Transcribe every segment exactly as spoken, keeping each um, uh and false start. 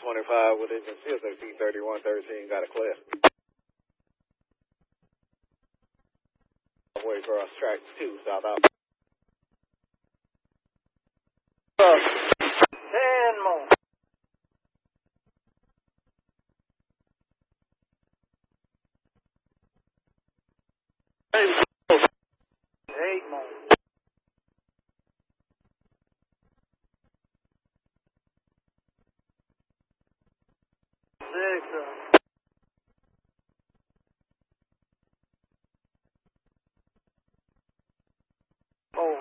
twenty-five with engine C S A T thirty-one thirteen, got a clear. Way across track two, south out. Uh, ten more. Eight more. Eight more. Six more. Four.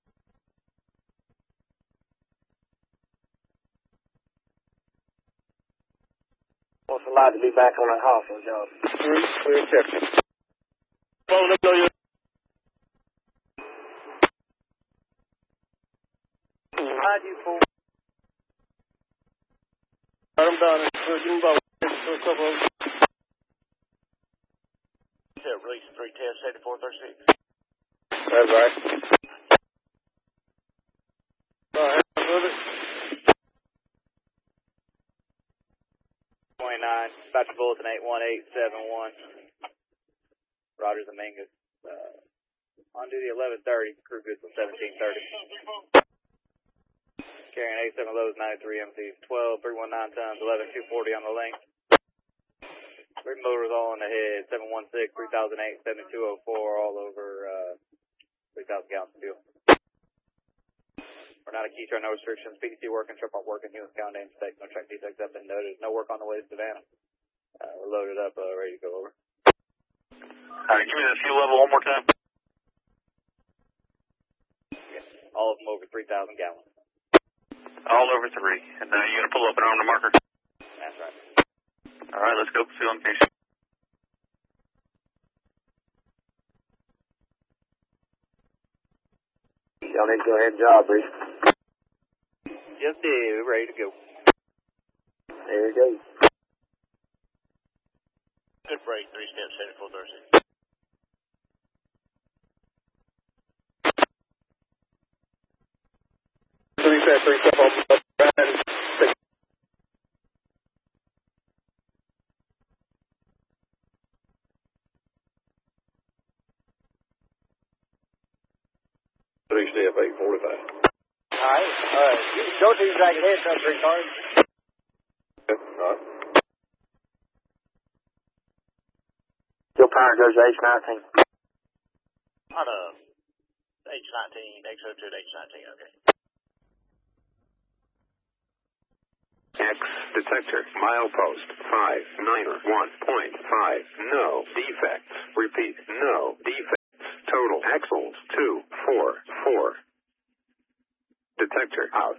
What's allowed to be back on that Hawthorne job? Three, clear check. Phone up, know you. How'd you pull? I'm done. Give me about a couple of them. Yeah, release three ten, seventy-four thirty-six. That's right. All right, with it. twenty-nine, dispatch bulletin eight one eight seven one. Rogers and Mingus. Uh, on duty eleven thirty, crew goods from seventeen thirty. Carrying eighty-seven loads, ninety-three M Cs, twelve, three nineteen tons, eleven two forty on the length. Three motors all on the head, seven one six, three thousand eight, seventy-two oh four, all over uh, three thousand gallons of fuel. We're not a key turn, no restrictions. P T C working, trip on working, units count, name mistakes, no track defects up and noted. No work on the way to Savannah. Uh, we're loaded up, uh, ready to go over. All right, give me the fuel level one more time. Yeah, all of them over three thousand gallons. All over three. And uh, you going to pull up and arm the marker? That's right. All right, let's go. Fuel indication. Y'all need to go ahead and job, Bruce. Yes, did. We're ready to go. There it goes. Good break, three steps, seventy-four thirty-six. Three step, three step, open up, right. Three step, eight forty-five. All right. Uh, you can go to your dragon head, some three cars. All right. Your power goes to H nineteen. On a H nineteen, X oh two to H nineteen, okay. X detector, milepost five nine one point five, no defects. Repeat, no defects. Total axles two four four. Detector out.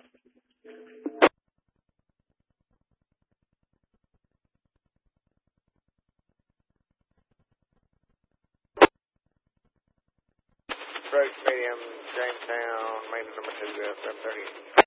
Approach medium, Jamestown, main number two, seven thirty.